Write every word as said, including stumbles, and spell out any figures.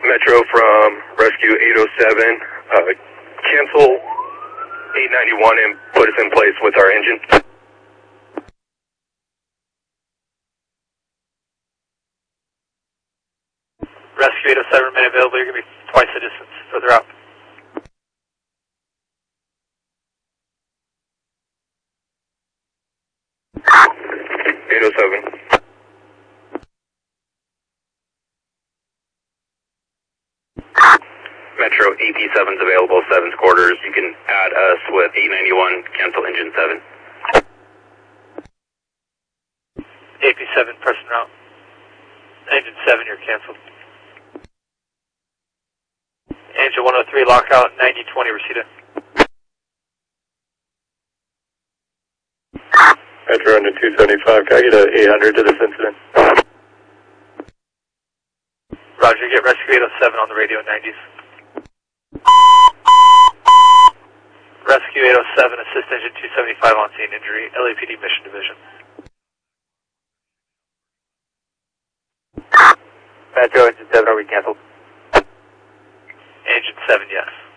Metro from Rescue eight oh seven, uh, cancel eight ninety-one and put us in place with our engine. Rescue eight oh seven remain available, you're going to be twice the distance further out. eight oh seven. Metro A P seven is available, seven's quarters. You can add us with eight ninety-one, cancel engine seven. A P seven, pressing route. Engine seven, you're canceled. Angel one oh three, lockout, ninety twenty, Reseda. Metro under two seventy-five, can I get a eight hundred to this incident? Roger, get Rescue eight oh seven on the radio, nineties. Rescue eight oh seven, assist engine two seventy-five on scene injury, L A P D Mission Division. Metro, engine seven, are we canceled? Engine seven, yes.